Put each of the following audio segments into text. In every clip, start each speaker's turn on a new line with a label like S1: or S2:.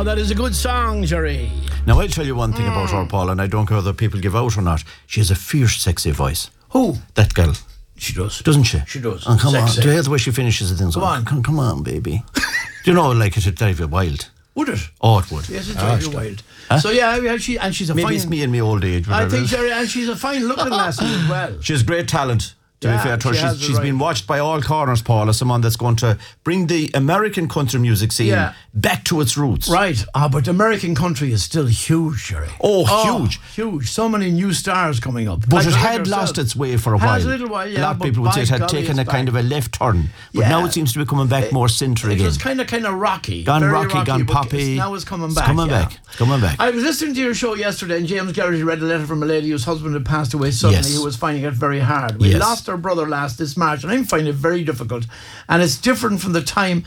S1: Oh, that is a good song, Jerry.
S2: Now, I'll tell you one thing about her, Paul, and I don't care whether people give out or not. She has a fierce, sexy voice.
S1: Who?
S2: That girl.
S1: She does.
S2: Doesn't she?
S1: She does.
S2: Oh, come
S1: Sexy.
S2: on. Do you hear the way she finishes it?
S1: Come on.
S2: Come on, baby. Do you know, like, it'd drive you wild?
S1: Would it?
S2: Oh, it would.
S1: Yes, it's very wild.
S2: Huh?
S1: So, yeah, she's a
S2: Maybe
S1: fine...
S2: it's me and my old age.
S1: I think,
S2: whatever.
S1: Jerry, and she's a fine-looking lassie as well.
S2: She has great talent. To be
S1: Yeah,
S2: fair to her,
S1: she has it
S2: she's
S1: right.
S2: been watched by all corners, Paul, as someone that's going to bring the American country music scene back to its roots.
S1: Right. But American country is still huge, Jerry.
S2: Oh, huge.
S1: Huge. So many new stars coming up.
S2: But
S1: Like
S2: it
S1: her
S2: had
S1: herself.
S2: lost its way for a while.
S1: Has a little while, yeah.
S2: A lot of
S1: but
S2: people would say it
S1: by
S2: had
S1: golly,
S2: taken a
S1: it's
S2: kind of
S1: back.
S2: a left turn. But now it seems to be coming back more centre
S1: It
S2: again.
S1: was kind of rocky.
S2: Gone
S1: very
S2: rocky, gone
S1: but
S2: poppy.
S1: Now it's coming
S2: It's
S1: back.
S2: coming back. It's coming back.
S1: I was listening to your show yesterday, and James Garrity read a letter from a lady whose husband had passed away suddenly,
S2: Yes.
S1: who was finding it very hard. We
S2: Yes.
S1: lost our brother this March, and I'm finding it very difficult. And it's different from the time,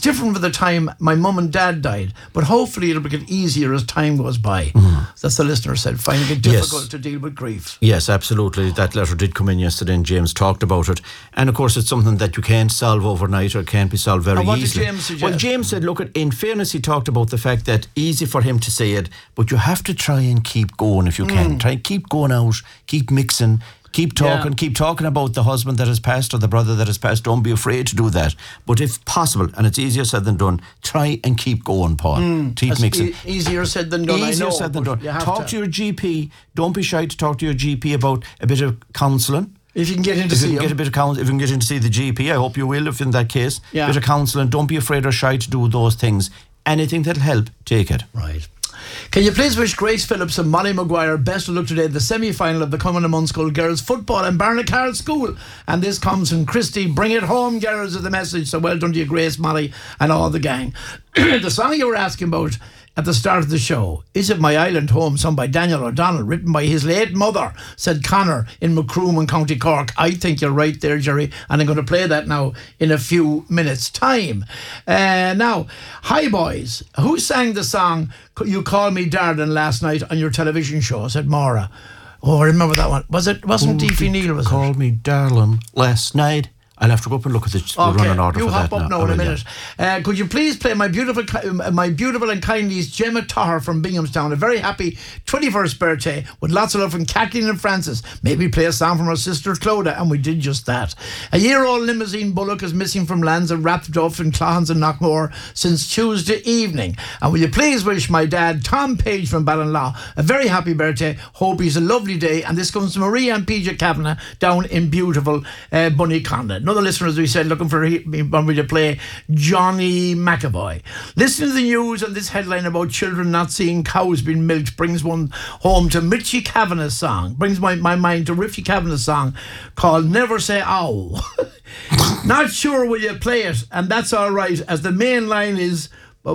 S1: my mum and dad died. But hopefully it'll get easier as time goes by. That's the listener said, finding it difficult to deal with grief.
S2: Yes, absolutely. That letter did come in yesterday, and James talked about it. And of course, it's something that you can't solve overnight or can't be solved very
S1: And what did
S2: easily.
S1: James suggest?
S2: Well, James said, look, in fairness, he talked about the fact that easy for him to say it, but you have to try and keep going if you can. Try and keep going out, keep mixing. Keep talking about the husband that has passed or the brother that has passed. Don't be afraid to do that. But if possible, and it's easier said than done, try and keep going, Paul. Keep mixing.
S1: Easier said than done,
S2: Easier
S1: I know.
S2: said than
S1: but
S2: done.
S1: you have
S2: Talk to your GP. Don't be shy to talk to your GP about a bit of counselling.
S1: If you can get in to
S2: If you
S1: see
S2: can
S1: him.
S2: get a bit of if you can get in to see the GP, I hope you will. If in that case,
S1: Yeah.
S2: bit of counselling. Don't be afraid or shy to do those things. Anything that'll help, take it.
S1: Right. Can you please wish Grace Phillips and Molly Maguire best of luck today at the semi-final of the Cumann Munschool Girls Football in Barnacarr School? And this comes from Christy. Bring it home, girls, is the message. So well done to you, Grace, Molly, and all the gang. The song you were asking about at the start of the show, Is It My Island Home, sung by Daniel O'Donnell, written by his late mother, said Connor in Macroom in County Cork. I think you're right there, Jerry, and I'm going to play that now in a few minutes' time. Now, hi boys, who sang the song You Call Me Darling last night on your television show, said Maura. Oh, I remember that one. Wasn't Deefy Neal, was it?
S2: Called me darling last night. I'll have to go up and look at the running order
S1: you
S2: for
S1: hop
S2: that
S1: up now in a minute. Could you please play my beautiful and kind niece Gemma Toher from Binghamstown? A very happy 21st birthday with lots of love from Kathleen and Francis. Maybe play a song from her sister Clodagh, and we did just that. A year-old limousine Bullock is missing from lands of Rathduff and Clohans and Knockmore since Tuesday evening. And will you please wish my dad Tom Page from Ballinlaw a very happy birthday. Hope he's a lovely day. And this comes from Maria and PJ Kavanagh down in beautiful Bunnyconda. Another listener, as we said, looking for me to play Johnny McAvoy. Listening to the news and this headline about children not seeing cows being milked brings one home to Richie Kavanagh's song. Brings my mind to Richie Kavanagh's song called Never Say Ow. Not sure will you play it, and that's all right, as the main line is...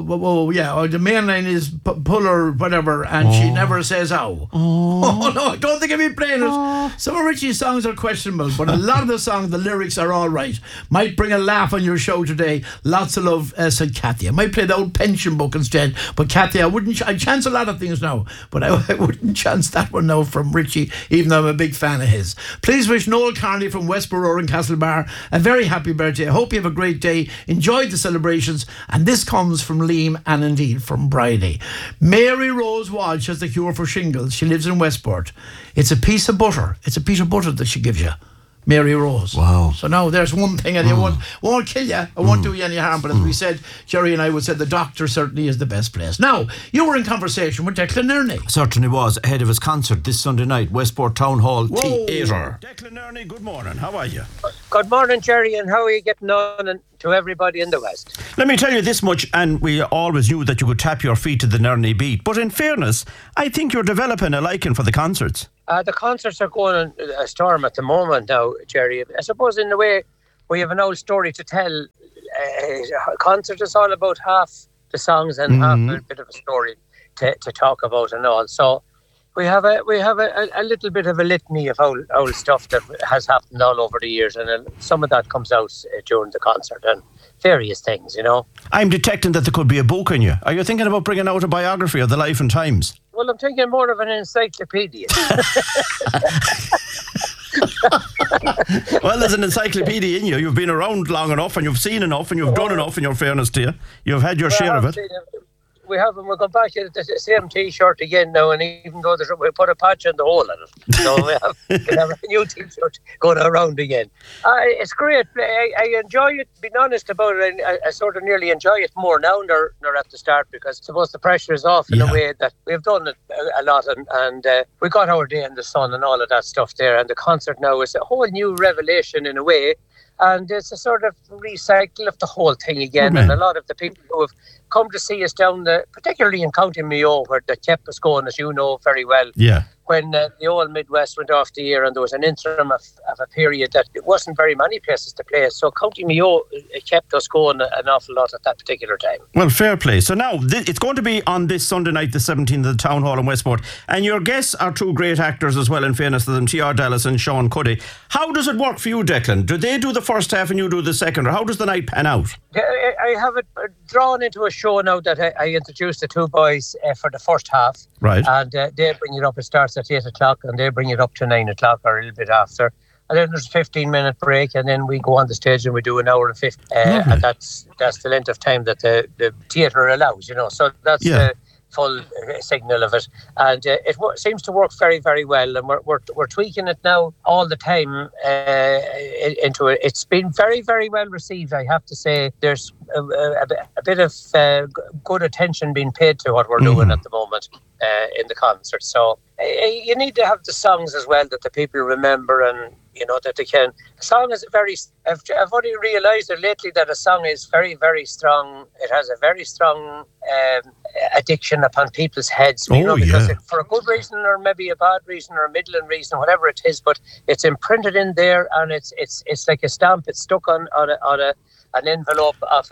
S1: the main line is pull or whatever, and she never says ow. Oh no, I don't think I'll be playing it. Some of Richie's songs are questionable, but a lot of the songs, the lyrics are all right. Might bring a laugh on your show today. Lots of love, said Kathy. I might play the old pension book instead, but Kathy, I'd chance a lot of things now, but I wouldn't chance that one now from Richie, even though I'm a big fan of his. Please wish Noel Carney from Westborough in Castlebar a very happy birthday. I hope you have a great day. Enjoy the celebrations, and this comes from Liam and indeed from Bridie. Mary Rose Walsh has the cure for shingles. She lives in Westport. It's a piece of butter. It's a piece of butter that she gives you. Mary Rose.
S2: Wow.
S1: So now there's one thing, and it won't kill you. It won't do you any harm. But as we said, Jerry and I would say the doctor certainly is the best place. Now, you were in conversation with Declan Nerney.
S2: Certainly was, ahead of his concert this Sunday night, Westport Town Hall Theatre. Declan Nerney, good morning. How are you?
S3: Good morning, Jerry, and how are you getting on and to everybody in the West?
S2: Let me tell you this much, and we always knew that you could tap your feet to the Nerney beat, but in fairness, I think you're developing a liking for the concerts.
S3: The concerts are going on a storm at the moment now, Jerry. I suppose in a way we have an old story to tell. A concert is all about half the songs and half a bit of a story to talk about and all. So we have a little bit of a litany of old stuff that has happened all over the years, and some of that comes out during the concert and various things, you know.
S2: I'm detecting that there could be a book in you. Are you thinking about bringing out a biography of the life and times?
S3: Well, I'm thinking more of an encyclopedia.
S2: Well, there's an encyclopedia in you. You've been around long enough and you've seen enough and you've done enough, in your fairness to you. You've had your share of it.
S3: we have them. We're going back to the same T-shirt again now, and even though we put a patch on the hole in it, so we have a new T-shirt going around again. It's great. I enjoy it. Being honest about it, I sort of nearly enjoy it more now than at the start, because I suppose the pressure is off in a way that we've done it a lot, and we got our day in the sun and all of that stuff there. And the concert now is a whole new revelation in a way. And it's a sort of recycle of the whole thing again. And a lot of the people who have come to see us down, particularly in County Mayo, where they kept us going, as you know very well.
S2: Yeah.
S3: When the old Midwest went off the air and there was an interim of a period that it wasn't very many places to play. So County Mayo kept us going an awful lot at that particular time.
S2: Well, fair play. So now it's going to be on this Sunday night, the 17th, at the Town Hall in Westport. And your guests are two great actors as well, in fairness to them, T.R. Dallas and Sean Cuddy. How does it work for you, Declan? Do they do the first half and you do the second, or how does the night pan out?
S3: I have it drawn into a show now that I introduced the two boys for the first half.
S2: Right.
S3: And they bring it up. It starts at 8 o'clock and they bring it up to 9 o'clock or a little bit after. And then there's a 15-minute break, and then we go on the stage and we do an hour and 50. And that's the length of time that the theatre allows, you know. So that's the full signal of it. And it seems to work very, very well. And we're tweaking it now all the time into it. It's been very, very well received, I have to say. There's a bit of good attention being paid to what we're doing at the moment in the concert. So you need to have the songs as well that the people remember, and you know that they can. A song is I've only realised that lately that a song is very, very strong. It has a very strong addiction upon people's heads, because for a good reason or maybe a bad reason or a middling reason, whatever it is, but it's imprinted in there, and it's like a stamp. It's stuck on an envelope of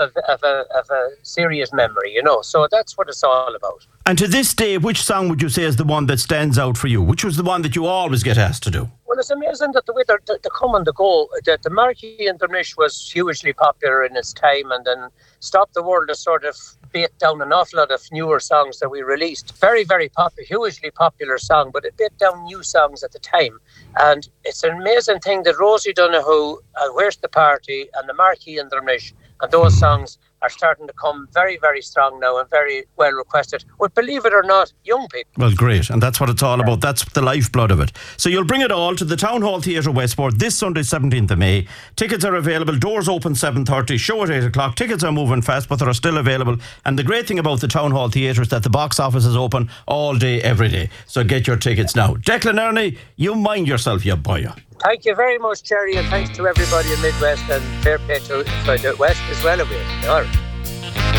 S3: a serious memory, you know. So that's what it's all about.
S2: And to this day, which song would you say is the one that stands out for you? Which was the one that you always get asked to do?
S3: Well, it's amazing that the way they come and they go. The Marquee and Drumnish was hugely popular in its time, and then Stop the World has sort of beat down an awful lot of newer songs that we released. Very, very popular, hugely popular song, but it beat down new songs at the time. And it's an amazing thing that Rosie Donoghue, Where's the Party, and the Marquee and Drumnish, and those songs are starting to come very, very strong now and very well requested. But believe it or not, young people.
S2: Well, great. And that's what it's all about. That's the lifeblood of it. So you'll bring it all to the Town Hall Theatre Westport this Sunday, 17th of May. Tickets are available. Doors open 7:30. Show at 8 o'clock. Tickets are moving fast, but they're still available. And the great thing about the Town Hall Theatre is that the box office is open all day, every day. So get your tickets now. Declan Ernie, you mind yourself, you boy.
S3: Thank you very much, Jerry, and thanks to everybody in Midwest, and fair play to the West as well. All right.